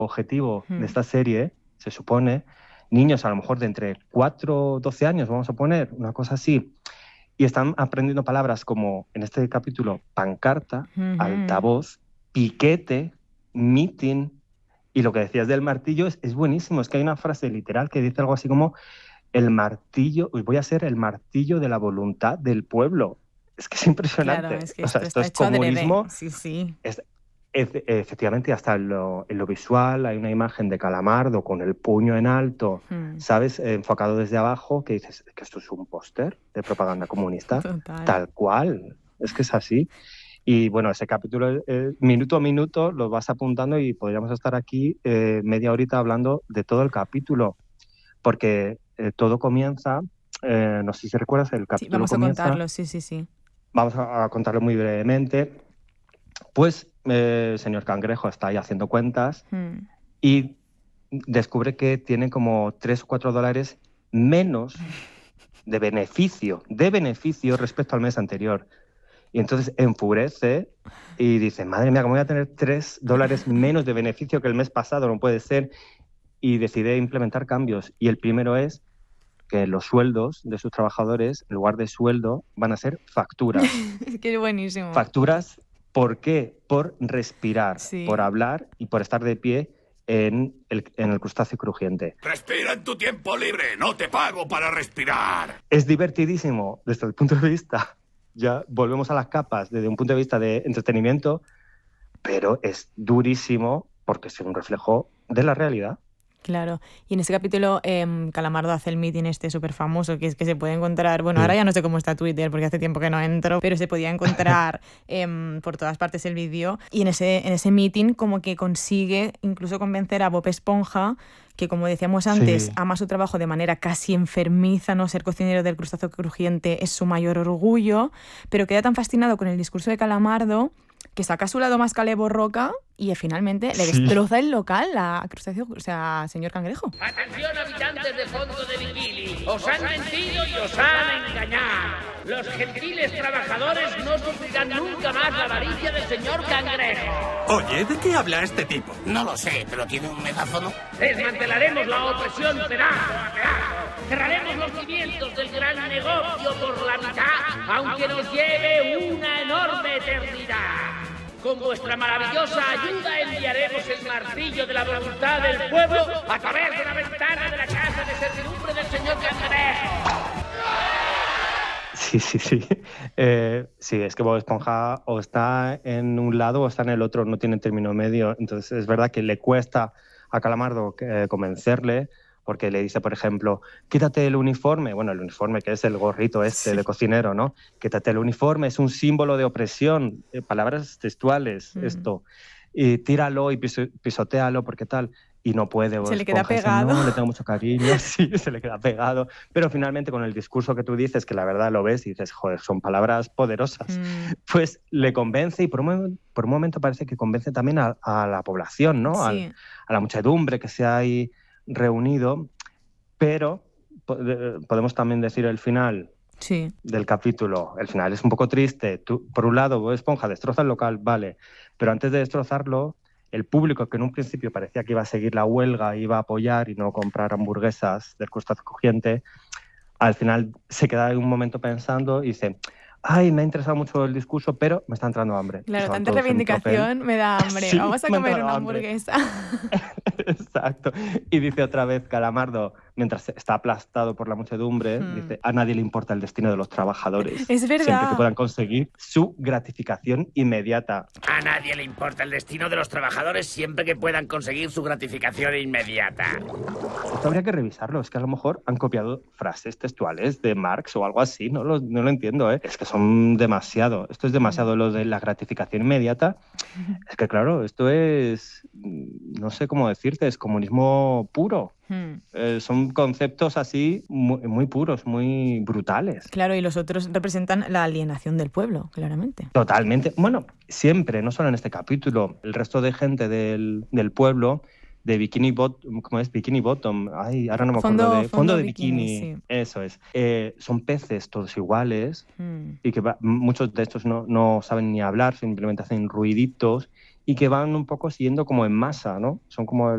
objetivo de esta serie, se supone, niños a lo mejor de entre 4 o 12 años, vamos a poner, una cosa así, y están aprendiendo palabras como, en este capítulo, pancarta, altavoz, piquete, meeting, y lo que decías del martillo es buenísimo. Es que hay una frase literal que dice algo así como el martillo, voy a ser el martillo de la voluntad del pueblo. Es que es impresionante. Claro, es que o sea, esto está es hecho comunismo. adrede. Sí. Efectivamente, hasta en lo visual hay una imagen de Calamardo con el puño en alto, ¿sabes? Enfocado desde abajo, que dices que esto es un póster de propaganda comunista. Total. Tal cual. Es que es así. Y bueno, ese capítulo, minuto a minuto, lo vas apuntando y podríamos estar aquí media horita hablando de todo el capítulo, porque todo comienza, no sé si recuerdas, el capítulo vamos comienza... a contarlo, sí. Vamos a contarlo muy brevemente. Pues señor Cangrejo está ahí haciendo cuentas y descubre que tiene como $3 o $4 menos de beneficio respecto al mes anterior. Y entonces enfurece y dice, madre mía, ¿cómo voy a tener $3 menos de beneficio que el mes pasado? No puede ser. Y decide implementar cambios. Y el primero es que los sueldos de sus trabajadores, en lugar de sueldo, van a ser facturas. Es que es buenísimo. Facturas, ¿por qué? Por respirar, por hablar y por estar de pie en el crustáceo crujiente. ¡Respira en tu tiempo libre! ¡No te pago para respirar! Es divertidísimo desde el punto de vista, ya volvemos a las capas, desde un punto de vista de entretenimiento, pero es durísimo porque es un reflejo de la realidad. Claro, y en ese capítulo Calamardo hace el meeting súper famoso, que es que se puede encontrar, bueno, ahora ya no sé cómo está Twitter porque hace tiempo que no entro, pero se podía encontrar por todas partes el vídeo, y en ese meeting como que consigue incluso convencer a Bob Esponja, que como decíamos antes, ama su trabajo de manera casi enfermiza, ¿no? Ser cocinero del crustáceo crujiente es su mayor orgullo, pero queda tan fascinado con el discurso de Calamardo que saca a su lado más caleborroca y finalmente le destroza el local a Crustáceo, o sea, señor Cangrejo. Atención, habitantes de Fondo de Bikini, os han mentido y os han engañado. Los gentiles trabajadores no sufrirán nunca más la avaricia del señor Cangrejo. Oye, ¿de qué habla este tipo? No lo sé, pero tiene un megáfono. Desmantelaremos la opresión pedazo a pedazo. Cerraremos los cimientos del gran negocio por la mitad, aunque nos lleve una enorme eternidad. Con vuestra maravillosa ayuda enviaremos el martillo de la voluntad del pueblo a través de la ventana de la casa de servidumbre del señor Cangrejo. Sí. Sí, es que Bob Esponja o está en un lado o está en el otro, no tiene término medio. Entonces es verdad que le cuesta a Calamardo convencerle, porque le dice, por ejemplo, quítate el uniforme. Bueno, el uniforme que es el gorrito de cocinero, ¿no? Quítate el uniforme, es un símbolo de opresión. Palabras textuales, esto. Y tíralo y pisotéalo, porque tal. Y no puede. Se le queda pegado. Dice, no, le tengo mucho cariño. Sí, se le queda pegado. Pero finalmente con el discurso que tú dices, que la verdad lo ves y dices, joder, son palabras poderosas, pues le convence y por un momento parece que convence también a la población, ¿no? Sí. A la muchedumbre que se ha ahí reunido, pero podemos también decir el final del capítulo. El final es un poco triste. Por un lado, Bob Esponja destroza el local, vale, pero antes de destrozarlo, el público, que en un principio parecía que iba a seguir la huelga, iba a apoyar y no comprar hamburguesas del crustáceo crujiente, al final se queda en un momento pensando y dice, ay, me ha interesado mucho el discurso, pero me está entrando hambre. Claro, tanta reivindicación me da hambre. Sí, vamos a comer una hamburguesa. Exacto. Y dice otra vez Calamardo, mientras está aplastado por la muchedumbre, dice, a nadie le importa el destino de los trabajadores. Es verdad. Siempre que puedan conseguir su gratificación inmediata. A nadie le importa el destino de los trabajadores siempre que puedan conseguir su gratificación inmediata. Esto habría que revisarlo. Es que a lo mejor han copiado frases textuales de Marx o algo así. No lo entiendo, ¿eh? Es que son demasiado. Esto es demasiado lo de la gratificación inmediata. Es que, claro, esto es... No sé cómo decirte, es comunismo puro. Son conceptos así muy puros, muy brutales. Claro, y los otros representan la alienación del pueblo, claramente. Totalmente. Bueno, siempre, no solo en este capítulo, el resto de gente del pueblo, de Bikini Bottom, ¿cómo es? Bikini Bottom, ay, ahora no me acuerdo. Fondo de bikini, sí. Eso es. Son peces todos iguales y que muchos de estos no saben ni hablar, simplemente hacen ruiditos y que van un poco siguiendo como en masa, ¿no? Son como